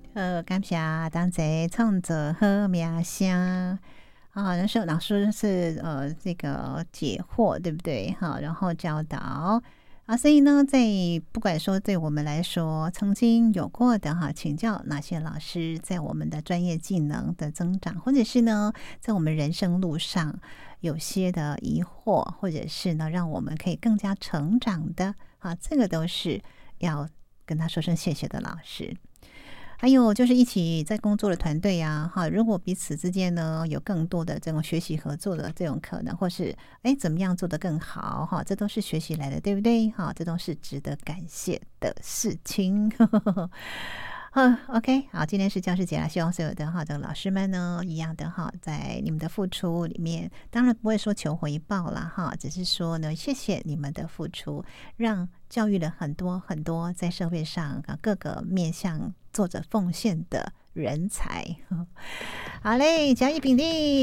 感谢同齐创作好名声。那时候老师是这个解惑，对不对？然后教导所以呢，在不管说对我们来说曾经有过的请教哪些老师，在我们的专业技能的增长，或者是呢，在我们人生路上有些的疑惑，或者是呢，让我们可以更加成长的这个都是要跟他说声谢谢的老师。还有就是一起在工作的团队如果彼此之间呢有更多的这种学习合作的这种可能，或是怎么样做得更好这都是学习来的，对不对？这都是值得感谢的事情。OK， 好，今天是教师节啦，希望所有的这个老师们呢，一样的在你们的付出里面，当然不会说求回报啦只是说呢，谢谢你们的付出，让教育了很多很多在社会上各个面向做着奉献的人才。好嘞，甲乙丙丁。